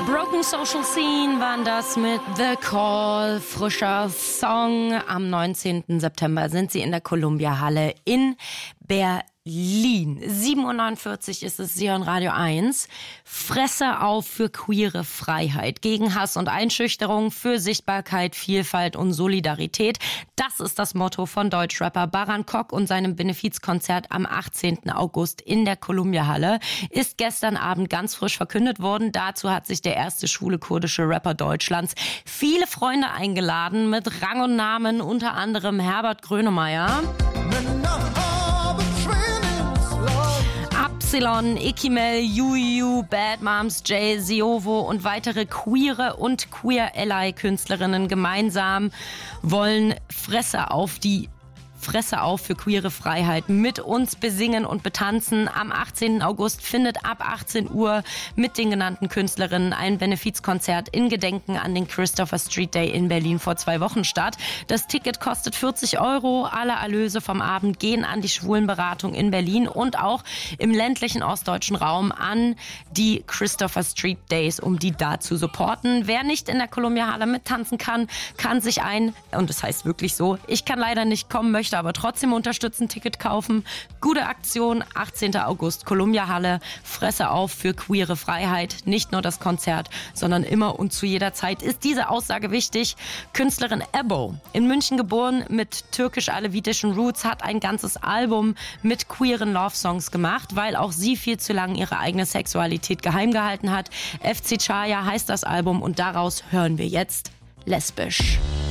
Broken Social Scene waren das mit The Call, frischer Song. Am 19. September sind sie in der Columbia-Halle in Berlin. 7:49 Uhr ist es, Sie hören Radio 1. Fresse auf für queere Freiheit, gegen Hass und Einschüchterung, für Sichtbarkeit, Vielfalt und Solidarität. Das ist das Motto von Deutschrapper Baran Kok und seinem Benefizkonzert am 18. August in der Columbia-Halle. Ist gestern Abend ganz frisch verkündet worden. Dazu hat sich der erste schwule kurdische Rapper Deutschlands viele Freunde eingeladen mit Rang und Namen, unter anderem Herbert Grönemeyer, Absilon, Ikimel, Juju, Bad Moms, Jay, Ziovo und weitere queere und Queer-Ally-Künstlerinnen gemeinsam wollen Fresse auf für queere Freiheit mit uns besingen und betanzen. Am 18. August findet ab 18 Uhr mit den genannten Künstlerinnen ein Benefizkonzert in Gedenken an den Christopher Street Day in Berlin vor 2 Wochen statt. Das Ticket kostet 40 €. Alle Erlöse vom Abend gehen an die Schwulenberatung in Berlin und auch im ländlichen ostdeutschen Raum an die Christopher Street Days, um die da zu supporten. Wer nicht in der Columbia-Halle mittanzen kann, kann sich und das heißt wirklich so, ich kann leider nicht kommen, möchte aber trotzdem unterstützen, Ticket kaufen. Gute Aktion, 18. August, Columbia-Halle, Fresse auf für queere Freiheit. Nicht nur das Konzert, sondern immer und zu jeder Zeit ist diese Aussage wichtig. Künstlerin Ebo, in München geboren, mit türkisch-alevitischen Roots, hat ein ganzes Album mit queeren Love-Songs gemacht, weil auch sie viel zu lange ihre eigene Sexualität geheim gehalten hat. FC Chaya heißt das Album und daraus hören wir jetzt Lesbisch.